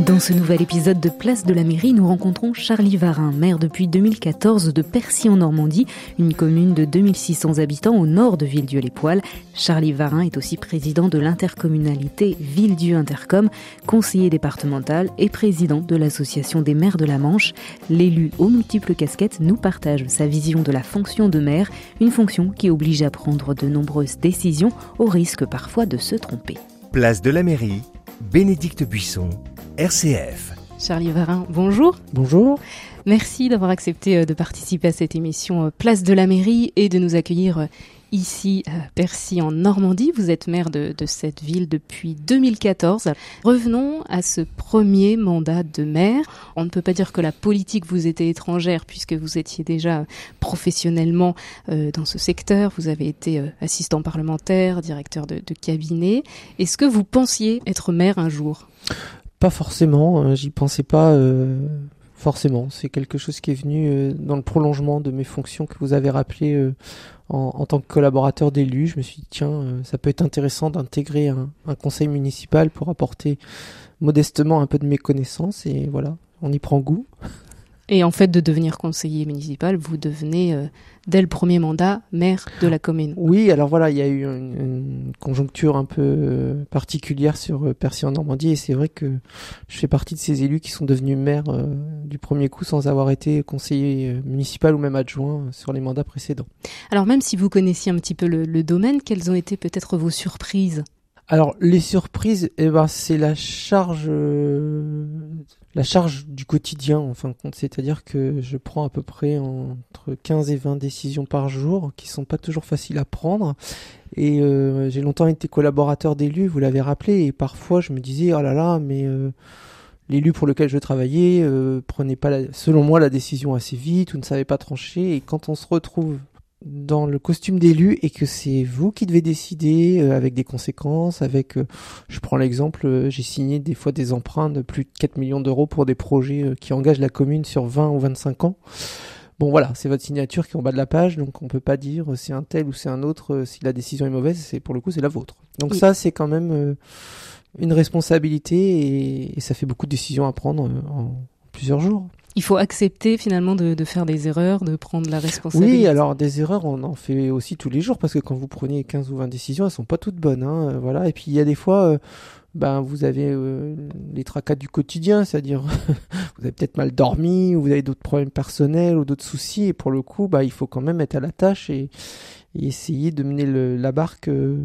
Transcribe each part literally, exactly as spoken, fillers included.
Dans ce nouvel épisode de Place de la Mairie, nous rencontrons Charlie Varin, maire depuis deux mille quatorze de Percy en Normandie, une commune de deux mille six cents habitants au nord de Villedieu-les-Poêles. Charlie Varin est aussi président de l'intercommunalité Villedieu Intercom, conseiller départemental et président de l'association des maires de la Manche. L'élu aux multiples casquettes nous partage sa vision de la fonction de maire, une fonction qui oblige à prendre de nombreuses décisions au risque parfois de se tromper. Place de la Mairie, Bénédicte Buisson, R C F. Charlie Varin, bonjour. Bonjour. Merci d'avoir accepté de participer à cette émission Place de la Mairie et de nous accueillir ici à Percy en Normandie. Vous êtes maire de, de cette ville depuis deux mille quatorze. Revenons à ce premier mandat de maire. On ne peut pas dire que la politique vous était étrangère puisque vous étiez déjà professionnellement euh, dans ce secteur. Vous avez été euh, assistant parlementaire, directeur de, de cabinet. Est-ce que vous pensiez être maire un jour ? Pas forcément, euh, j'y pensais pas euh, forcément. C'est quelque chose qui est venu euh, dans le prolongement de mes fonctions que vous avez rappelées euh, en, en tant que collaborateur d'élu. Je me suis dit, tiens, euh, ça peut être intéressant d'intégrer un, un conseil municipal pour apporter modestement un peu de mes connaissances. Et voilà, on y prend goût. Et en fait, de devenir conseiller municipal, vous devenez, euh, dès le premier mandat, maire de la commune. Oui, alors voilà, il y a eu une, une conjoncture un peu euh, particulière sur euh, Percy en Normandie, et c'est vrai que je fais partie de ces élus qui sont devenus maires euh, du premier coup sans avoir été conseiller euh, municipal ou même adjoint euh, sur les mandats précédents. Alors même si vous connaissiez un petit peu le, le domaine, quelles ont été peut-être vos surprises ? Alors les surprises, eh ben c'est la charge, euh, la charge du quotidien en fin de compte. C'est-à-dire que je prends à peu près entre quinze et vingt décisions par jour, qui sont pas toujours faciles à prendre. Et euh, j'ai longtemps été collaborateur d'élu, vous l'avez rappelé, et parfois je me disais oh là là, mais euh, l'élu pour lequel je travaillais euh, prenait pas, la, selon moi, la décision assez vite ou ne savait pas trancher. Et quand on se retrouve dans le costume d'élu et que c'est vous qui devez décider euh, avec des conséquences, avec, euh, je prends l'exemple, euh, j'ai signé des fois des emprunts de plus de quatre millions d'euros pour des projets euh, qui engagent la commune sur vingt ou vingt-cinq ans. Bon voilà, c'est votre signature qui est en bas de la page, donc on peut pas dire euh, c'est un tel ou c'est un autre, euh, si la décision est mauvaise, c'est pour le coup c'est la vôtre. Donc oui. Ça c'est quand même euh, une responsabilité et, et ça fait beaucoup de décisions à prendre euh, en plusieurs jours. Il faut accepter finalement de, de faire des erreurs, de prendre la responsabilité. Oui, alors des erreurs, on en fait aussi tous les jours parce que quand vous prenez quinze ou vingt décisions, elles sont pas toutes bonnes, hein, euh, voilà. Et puis il y a des fois, euh, ben vous avez euh, les tracas du quotidien, c'est-à-dire vous avez peut-être mal dormi ou vous avez d'autres problèmes personnels ou d'autres soucis. Et pour le coup, bah il faut quand même être à la tâche et, et essayer de mener le, la barque Euh,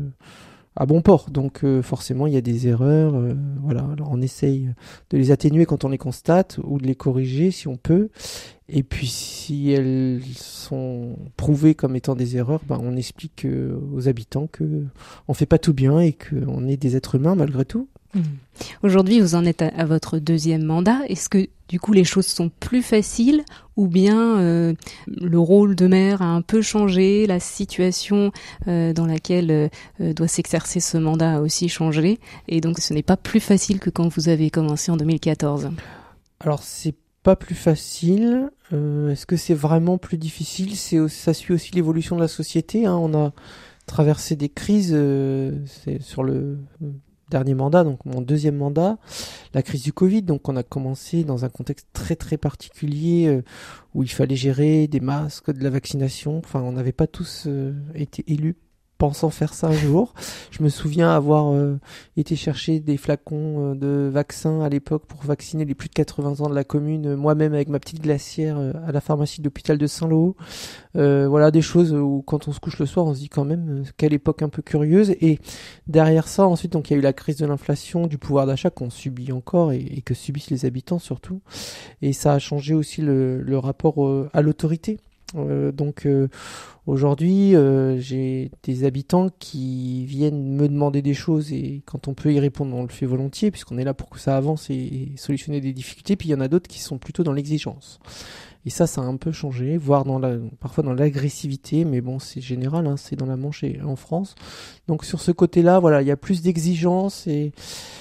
à bon port, donc euh, forcément il y a des erreurs, euh, voilà. Alors on essaye de les atténuer quand on les constate ou de les corriger si on peut, et puis si elles sont prouvées comme étant des erreurs, ben on explique euh, aux habitants que on fait pas tout bien et qu'on est des êtres humains malgré tout. Mmh. Aujourd'hui, vous en êtes à, à votre deuxième mandat. Est-ce que du coup les choses sont plus faciles ou bien euh, le rôle de maire a un peu changé, la situation euh, dans laquelle euh, doit s'exercer ce mandat a aussi changé et donc ce n'est pas plus facile que quand vous avez commencé en deux mille quatorze? Alors c'est pas plus facile. Euh, est-ce que c'est vraiment plus difficile? C'est, ça suit aussi l'évolution de la société, hein. On a traversé des crises euh, c'est sur le dernier mandat, donc mon deuxième mandat, la crise du Covid. Donc on a commencé dans un contexte très très particulier euh, où il fallait gérer des masques, de la vaccination. Enfin, on n'avait pas tous euh, été élus pensant faire ça un jour. Je me souviens avoir euh, été chercher des flacons euh, de vaccins à l'époque pour vacciner les plus de quatre-vingts ans de la commune, euh, moi-même avec ma petite glacière euh, à la pharmacie de l'hôpital de Saint-Lô. Euh, voilà des choses où quand on se couche le soir, on se dit quand même euh, quelle époque un peu curieuse. Et derrière ça, ensuite, donc il y a eu la crise de l'inflation, du pouvoir d'achat qu'on subit encore et, et que subissent les habitants surtout. Et ça a changé aussi le, le rapport euh, à l'autorité. Euh, donc euh, aujourd'hui euh, j'ai des habitants qui viennent me demander des choses et quand on peut y répondre on le fait volontiers puisqu'on est là pour que ça avance et, et solutionner des difficultés. Puis il y en a d'autres qui sont plutôt dans l'exigence et ça ça a un peu changé, voire dans la, parfois dans l'agressivité, mais bon c'est général, hein, c'est dans la Manche et en France. Donc sur ce côté là voilà, il y a plus d'exigence et,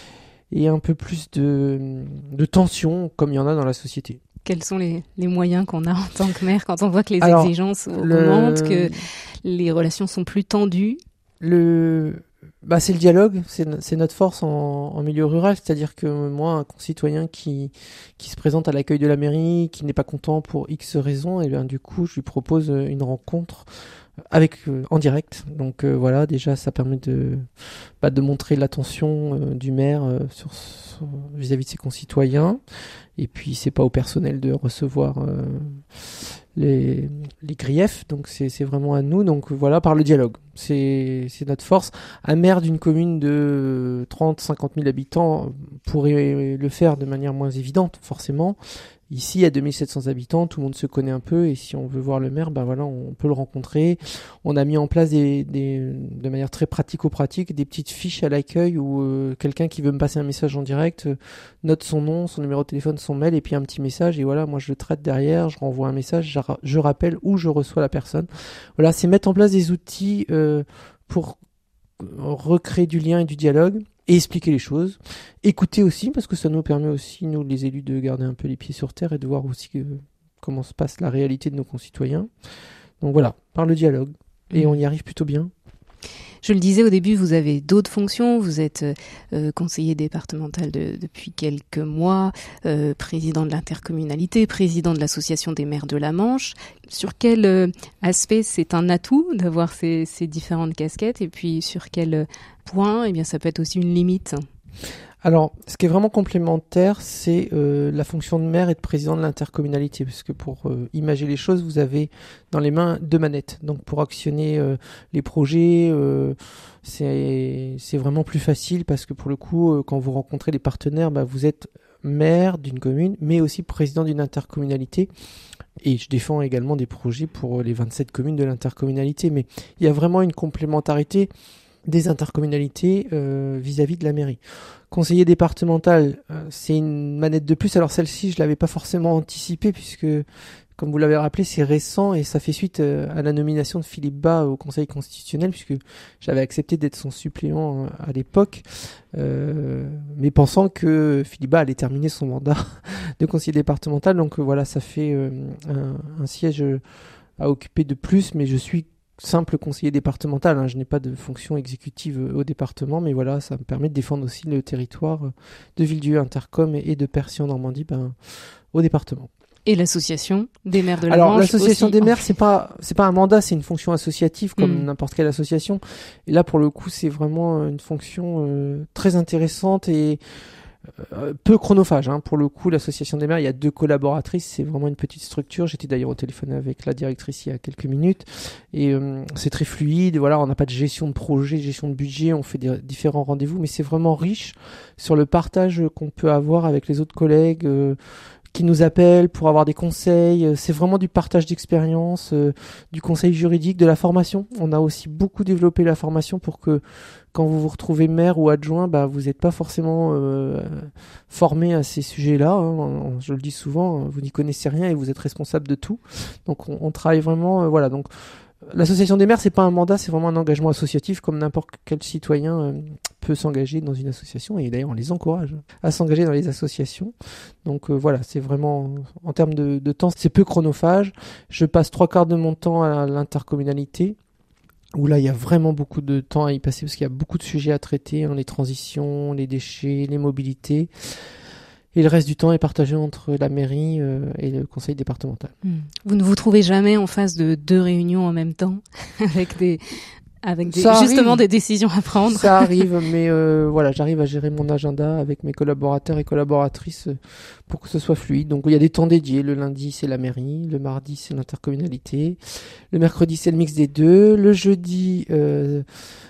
et un peu plus de, de tension comme il y en a dans la société. Quels sont les, les moyens qu'on a en tant que maire quand on voit que les Alors, exigences le... augmentent, que les relations sont plus tendues? Le, Bah, c'est le dialogue, c'est, c'est notre force en, en milieu rural, c'est-à-dire que moi, un concitoyen qui, qui se présente à l'accueil de la mairie, qui n'est pas content pour X raisons, et bien du coup, je lui propose une rencontre avec euh, en direct. Donc euh, voilà, déjà, ça permet de, bah, de montrer l'attention euh, du maire euh, sur, sur, vis-à-vis de ses concitoyens. Et puis, c'est pas au personnel de recevoir euh, les, les griefs, donc c'est, c'est vraiment à nous. Donc voilà, par le dialogue, c'est, c'est notre force. Un maire d'une commune de trente à cinquante mille habitants pourrait le faire de manière moins évidente, forcément. Ici, à deux mille sept cents habitants, tout le monde se connaît un peu, et si on veut voir le maire, ben voilà, on peut le rencontrer. On a mis en place des, des, de manière très pratico-pratique des petites fiches à l'accueil où euh, quelqu'un qui veut me passer un message en direct euh, note son nom, son numéro de téléphone, son mail, et puis un petit message, et voilà, moi je le traite derrière, je renvoie un message, je, je rappelle où je reçois la personne. Voilà, c'est mettre en place des outils euh, pour recréer du lien et du dialogue. Et expliquer les choses, écouter aussi, parce que ça nous permet aussi, nous les élus, de garder un peu les pieds sur terre et de voir aussi que, comment se passe la réalité de nos concitoyens. Donc voilà, par le dialogue, et on y arrive plutôt bien. Je le disais au début, vous avez d'autres fonctions. Vous êtes euh, conseiller départemental de, depuis quelques mois, euh, président de l'intercommunalité, président de l'association des maires de la Manche. Sur quel euh, aspect c'est un atout d'avoir ces, ces différentes casquettes, et puis sur quel point, eh bien, ça peut être aussi une limite? Alors, ce qui est vraiment complémentaire, c'est euh, la fonction de maire et de président de l'intercommunalité, parce que pour euh, imager les choses, vous avez dans les mains deux manettes. Donc, pour actionner euh, les projets, euh, c'est c'est vraiment plus facile, parce que pour le coup, euh, quand vous rencontrez les partenaires, bah, vous êtes maire d'une commune, mais aussi président d'une intercommunalité. Et je défends également des projets pour les vingt-sept communes de l'intercommunalité. Mais il y a vraiment une complémentarité des intercommunalités euh, vis-à-vis de la mairie. Conseiller départemental, euh, c'est une manette de plus. Alors celle-ci, je l'avais pas forcément anticipée, puisque, comme vous l'avez rappelé, c'est récent, et ça fait suite euh, à la nomination de Philippe Bas au Conseil constitutionnel, puisque j'avais accepté d'être son suppléant euh, à l'époque, euh, mais pensant que Philippe Bas allait terminer son mandat de conseiller départemental. Donc euh, voilà, ça fait euh, un, un siège à occuper de plus, mais je suis simple conseiller départemental, hein. Je n'ai pas de fonction exécutive au département, mais voilà, ça me permet de défendre aussi le territoire de Villedieu Intercom et de Percy en Normandie, ben, au département. Et l'association des maires de la Alors, Manche l'association aussi. des maires, c'est pas, c'est pas un mandat, c'est une fonction associative comme mmh. n'importe quelle association. Et là, pour le coup, c'est vraiment une fonction euh, très intéressante et Euh, peu chronophage, hein. Pour le coup, l'association des maires, il y a deux collaboratrices, c'est vraiment une petite structure. J'étais d'ailleurs au téléphone avec la directrice il y a quelques minutes, et euh, c'est très fluide. Voilà, on n'a pas de gestion de projet, gestion de budget, on fait des différents rendez-vous, mais c'est vraiment riche sur le partage qu'on peut avoir avec les autres collègues euh, qui nous appellent pour avoir des conseils. C'est vraiment du partage d'expérience, euh, du conseil juridique, de la formation. On a aussi beaucoup développé la formation pour que quand vous vous retrouvez maire ou adjoint, bah, vous n'êtes pas forcément euh, formé à ces sujets-là, hein. Je le dis souvent, vous n'y connaissez rien et vous êtes responsable de tout. Donc on, on travaille vraiment, euh, voilà. Donc l'association des maires, c'est pas un mandat, c'est vraiment un engagement associatif, comme n'importe quel citoyen euh, peut s'engager dans une association, et d'ailleurs on les encourage à s'engager dans les associations. Donc euh, voilà, c'est vraiment, en termes de, de temps, c'est peu chronophage. Je passe trois quarts de mon temps à l'intercommunalité, où là il y a vraiment beaucoup de temps à y passer, parce qu'il y a beaucoup de sujets à traiter, hein, les transitions, les déchets, les mobilités. Et le reste du temps est partagé entre la mairie euh, et le conseil départemental. Vous ne vous trouvez jamais en face de deux réunions en même temps, avec des, avec des, justement des décisions à prendre? Ça arrive, mais euh, voilà, j'arrive à gérer mon agenda avec mes collaborateurs et collaboratrices pour que ce soit fluide. Donc il y a des temps dédiés. Le lundi, c'est la mairie. Le mardi, c'est l'intercommunalité. Le mercredi, c'est le mix des deux. Le jeudi, euh,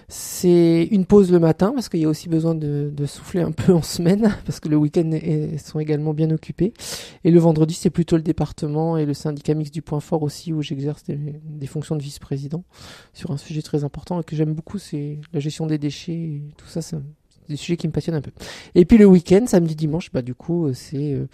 c'est une pause le matin, parce qu'il y a aussi besoin de, de souffler un peu en semaine, parce que le week-end est, sont également bien occupés. Et le vendredi, c'est plutôt le département et le syndicat mixte du Point Fort aussi, où j'exerce des, des fonctions de vice-président sur un sujet très important et que j'aime beaucoup, c'est la gestion des déchets et tout ça, c'est des sujets qui me passionnent un peu. Et puis le week-end, samedi, dimanche, bah du coup, c'est euh,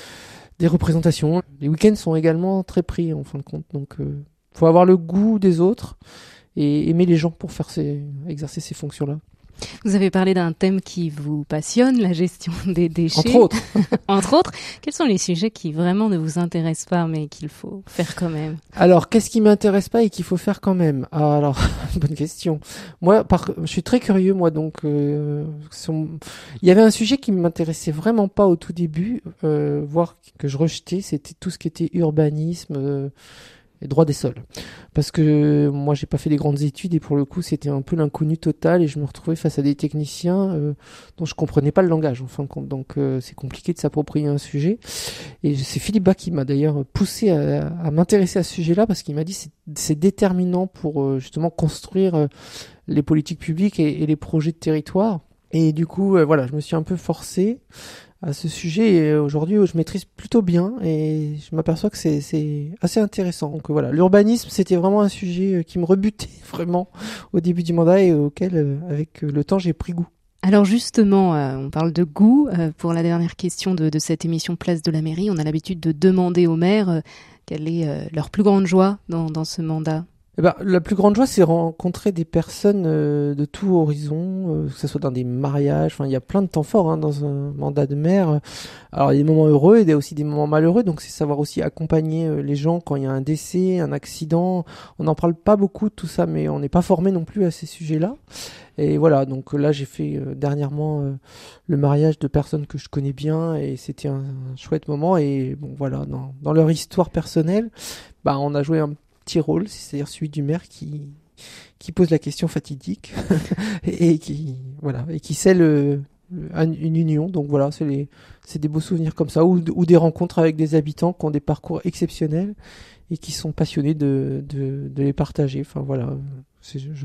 des représentations. Les week-ends sont également très pris en fin de compte, donc euh, faut avoir le goût des autres et aimer les gens pour faire ces, exercer ces fonctions-là. Vous avez parlé d'un thème qui vous passionne, la gestion des déchets. Entre autres. Entre autres, quels sont les sujets qui vraiment ne vous intéressent pas, mais qu'il faut faire quand même? Alors, qu'est-ce qui m'intéresse pas et qu'il faut faire quand même? Ah, alors, bonne question. Moi, par, je suis très curieux, moi, donc, euh, son... il y avait un sujet qui m'intéressait vraiment pas au tout début, euh, voire que je rejetais, c'était tout ce qui était urbanisme, euh, et droit des sols. Parce que moi, j'ai pas fait des grandes études et pour le coup, c'était un peu l'inconnu total et je me retrouvais face à des techniciens euh, dont je comprenais pas le langage, en fin de compte. Donc, euh, c'est compliqué de s'approprier un sujet. Et c'est Philippe Bas qui m'a d'ailleurs poussé à, à m'intéresser à ce sujet-là parce qu'il m'a dit c'est, c'est déterminant pour euh, justement construire euh, les politiques publiques et, et les projets de territoire. Et du coup, euh, voilà, je me suis un peu forcé à ce sujet et aujourd'hui je maîtrise plutôt bien et je m'aperçois que c'est, c'est assez intéressant. Donc voilà, l'urbanisme c'était vraiment un sujet qui me rebutait vraiment au début du mandat et auquel avec le temps j'ai pris goût. Alors justement, euh, on parle de goût. Euh, pour la dernière question de, de cette émission Place de la Mairie, on a l'habitude de demander aux maires euh, quelle est euh, leur plus grande joie dans, dans ce mandat. Eh ben, la plus grande joie, c'est rencontrer des personnes euh, de tout horizon, euh, que ce soit dans des mariages. Enfin, il y a plein de temps forts hein, dans un mandat de maire. Alors, il y a des moments heureux et il y a aussi des moments malheureux. Donc, c'est savoir aussi accompagner euh, les gens quand il y a un décès, un accident. On n'en parle pas beaucoup de tout ça, mais on n'est pas formé non plus à ces sujets-là. Et voilà, donc là, j'ai fait euh, dernièrement euh, le mariage de personnes que je connais bien et c'était un, un chouette moment. Et bon, voilà, dans, dans leur histoire personnelle, bah, on a joué un petit rôle, c'est-à-dire celui du maire qui qui pose la question fatidique et qui voilà et qui scelle le, le, une union. Donc voilà, c'est les c'est des beaux souvenirs comme ça ou, ou des rencontres avec des habitants qui ont des parcours exceptionnels et qui sont passionnés de de, de les partager. Enfin voilà, c'est, je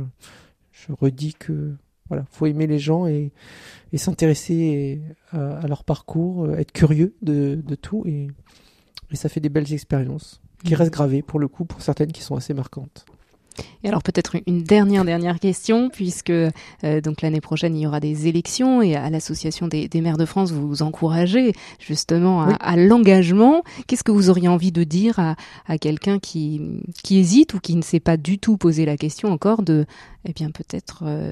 je redis que voilà, faut aimer les gens et et s'intéresser à, à leur parcours, être curieux de de tout et et ça fait des belles expériences qui restent gravées pour le coup, pour certaines qui sont assez marquantes. Et alors peut-être une dernière dernière question, puisque euh, donc l'année prochaine il y aura des élections et à l'association des, des maires de France vous vous encouragez justement à, oui. à l'engagement. Qu'est-ce que vous auriez envie de dire à, à quelqu'un qui qui hésite ou qui ne s'est pas du tout posé la question encore de eh bien peut-être euh,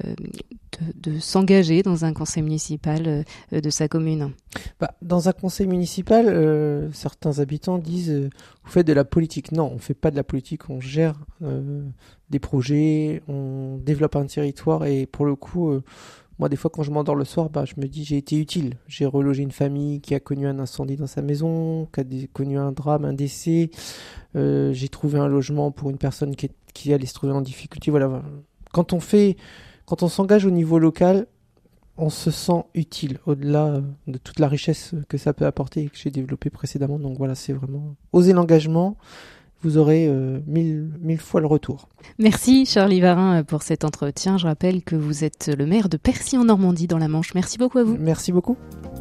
de, de s'engager dans un conseil municipal euh, de sa commune? Bah, dans un conseil municipal, euh, certains habitants disent euh, vous faites de la politique. Non, on fait pas de la politique, on gère euh, des projets, on développe un territoire et pour le coup, euh, moi des fois quand je m'endors le soir, bah, je me dis j'ai été utile. J'ai relogé une famille qui a connu un incendie dans sa maison, qui a des, connu un drame, un décès. Euh, j'ai trouvé un logement pour une personne qui, est, qui allait se trouver en difficulté. Voilà. Quand on fait, quand on s'engage au niveau local, on se sent utile au-delà de toute la richesse que ça peut apporter et que j'ai développé précédemment. Donc voilà, c'est vraiment oser l'engagement. Vous aurez euh, mille, mille fois le retour. Merci Charlie Varin pour cet entretien. Je rappelle que vous êtes le maire de Percy en Normandie dans la Manche. Merci beaucoup à vous. Merci beaucoup.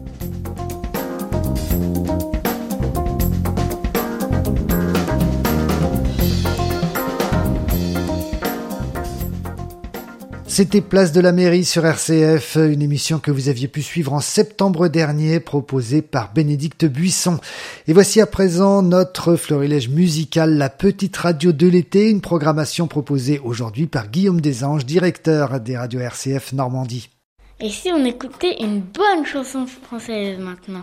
C'était Place de la Mairie sur R C F, une émission que vous aviez pu suivre en septembre dernier, proposée par Bénédicte Buisson. Et voici à présent notre florilège musical, la petite radio de l'été, une programmation proposée aujourd'hui par Guillaume Desanges, directeur des radios R C F Normandie. Et si on écoutait une bonne chanson française maintenant ?